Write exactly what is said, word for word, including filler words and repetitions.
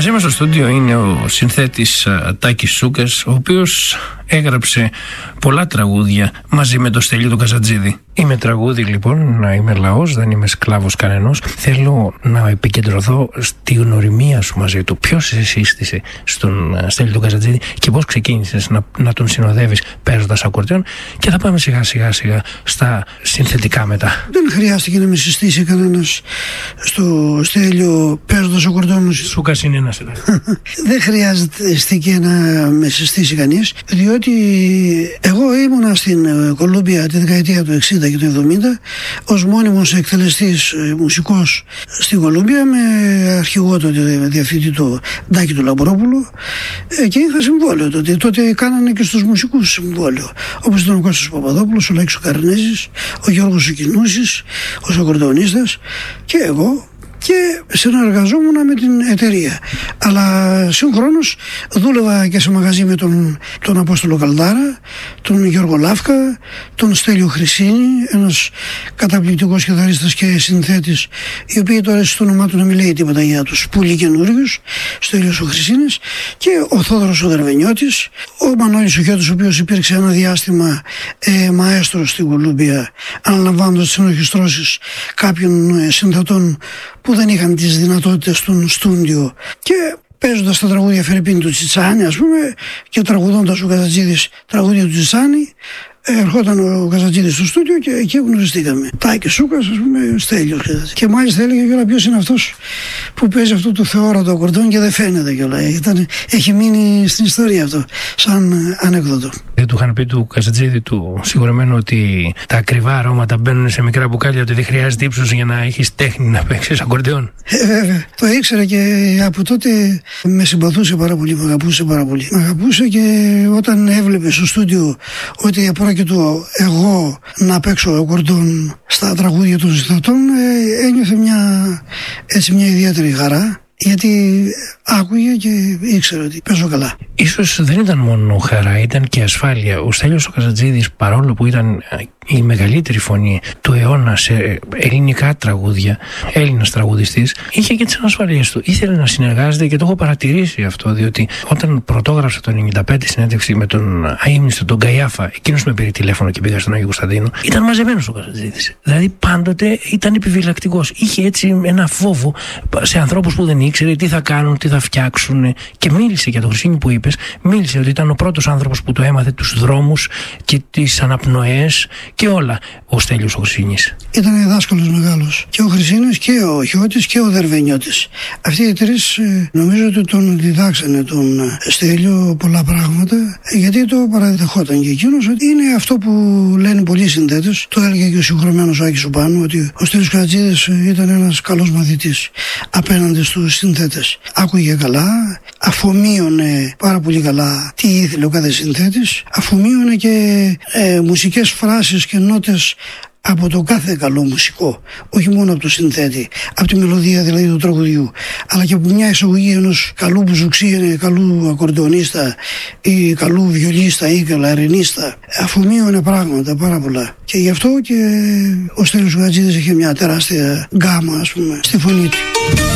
Μαζί μας στο στούντιο είναι ο συνθέτης Τάκης Σούκας, ο οποίος έγραψε πολλά τραγούδια μαζί με τον Στέλιο τον Καζατζίδη. Είμαι τραγούδι λοιπόν, να είμαι λαός, δεν είμαι σκλάβος κανενός. Θέλω να επικεντρωθώ στη γνωριμία σου μαζί του. Ποιος σε σύστησε στον Στέλιο τον Καζατζίδη και πώς ξεκίνησες να, να τον συνοδεύεις παίζοντας ακορντεόν, και θα πάμε σιγά σιγά σιγά στα συνθετικά μετά. Δεν χρειάστηκε να με συστήσει κανένας στο Στέλιο παίζοντας ακορντεόν. Σούκας είναι ένας. Δεν χρειάστηκε να με συστήσει κανείς, διότι εγώ ήμουνα στην Κολούμπια τη δεκαετία του εξήντα και του εβδομήντα ως μόνιμος εκτελεστής μουσικός στην Κολούμπια, με αρχηγό τότε διευθυντή του Ντάκη του Λαμπρόπουλου, και είχα συμβόλαιο τότε. Τότε κάνανε και στους μουσικούς συμβόλαιο, όπως ήταν ο Κώστας Παπαδόπουλος, ο Λάκης ο Καρνέζης, ο Γιώργος ο Κινούσης, ο ακορντεονίστας και εγώ, και συνεργαζόμουν με την εταιρεία. Αλλά συγχρόνως δούλευα και σε μαγαζί με τον, τον Απόστολο Καλδάρα, τον Γιώργο Λάφκα, τον Στέλιο Χρυσίνη, ένας καταπληκτικός κιθαρίστας και συνθέτης, οι οποίοι τώρα στο όνομά του να μην λέει τίποτα για τους πολύ καινούριους, Στέλιος ο Χρυσίνης, και ο Θόδωρος ο Δερβενιώτης, ο Μανώλης ο Χιώτης, ο οποίος υπήρξε ένα διάστημα ε, μαέστρος στην Κολούμπια, αναλαμβάνοντας τις ενορχιστρώσεις κάποιων ε, συνθετών που δεν είχαν τις δυνατότητες του στούντιο, και παίζοντας τα τραγούδια Φερρυπίν του Τσιτσάνη, ας πούμε, και τραγουδώντας ο Καζατζίδης τραγούδια του Τσιτσάνη, ερχόταν ο Καζατζίδης στο στούντιο και εκεί γνωριστήκαμε. Τάκης Σούκας, ας πούμε, Στέλιος. Και μάλιστα έλεγε κιόλα ποιος είναι αυτός που παίζει αυτό το θεόρατο ακορντεόν και δεν φαίνεται κιόλα. Ήταν, έχει μείνει στην ιστορία αυτό, σαν ανέκδοτο. Δεν του είχαν πει του Καζατζίδη του σιγουρεμένου ότι τα ακριβά αρώματα μπαίνουν σε μικρά μπουκάλια, ότι δεν χρειάζεται ύψος για να έχεις τέχνη να παίξεις ακορντεόν. Ε, βέβαια. Το ήξερα και από τότε με συμπαθούσε πάρα πολύ, με αγαπούσε πάρα πολύ. Με αγαπούσε, και όταν έβλεπε στο στούντιο ότι πρόκειτο εγώ να παίξω ακορντεόν στα τραγούδια των συνθετών, ε, ένιωθε μια, έτσι, μια ιδιαίτερη χαρά, γιατί άκουγε και ήξερε ότι παίζω καλά. Ίσως δεν ήταν μόνο χαρά, ήταν και ασφάλεια. Ο Στέλιος ο Καζατζίδης, παρόλο που ήταν η μεγαλύτερη φωνή του αιώνα σε ελληνικά τραγούδια, Έλληνας τραγουδιστής, είχε και τις ανασφαλίες του. Ήθελε να συνεργάζεται, και το έχω παρατηρήσει αυτό, διότι όταν πρωτόγραψε το ενενήντα πέντε συνέντευξη με τον αείμνηστο τον Καϊάφα, εκείνος με πήρε τηλέφωνο και πήγα στον Άγιο Κωνσταντίνο, ήταν μαζεμένος ο Καζατζίδης. Δηλαδή πάντοτε ήταν επιφυλακτικός. Είχε έτσι ένα φόβο σε ανθρώπους που δεν ήξερε τι θα κάνουν, τι θα φτιάξουν, και μίλησε για το Χρυσίνη που είπες. Μίλησε ότι ήταν ο πρώτος άνθρωπος που το έμαθε τους δρόμους και τις αναπνοές και όλα, ο Στέλιος ο Χρυσίνης. Ήταν δάσκαλος μεγάλος. Και ο Χρυσίνης και ο Χιώτης και ο Δερβενιώτης. Αυτοί οι τρεις νομίζω ότι τον διδάξανε τον Στέλιο πολλά πράγματα, γιατί το παραδεχόταν και εκείνος ότι είναι αυτό που λένε πολλοί συνθέτες. Το έλεγε και ο συγχωρεμένος Άκης ο Πάνου, ότι ο Στέλιος Καζατζίδης ήταν ένας καλός μαθητής απέναντι στους συνθέτες. Άκουγε καλά, αφομοίωνε πάρα πολύ καλά τι ήθελε ο κάθε συνθέτης, αφομοίωνε και ε, μουσικές φράσεις και νότες από το κάθε καλό μουσικό, όχι μόνο από το συνθέτη, από τη μελωδία δηλαδή του τραγουδιού, αλλά και από μια εισαγωγή ενός καλού μπουζουξί, καλού ακορντεονίστα ή καλού βιολίστα ή καλαρινίστα. Αφομοίωνε πράγματα πάρα πολλά, και γι' αυτό και ο Στέλιος Καζατζίδης είχε μια τεράστια γκάμα, ας πούμε, στη φωνή του.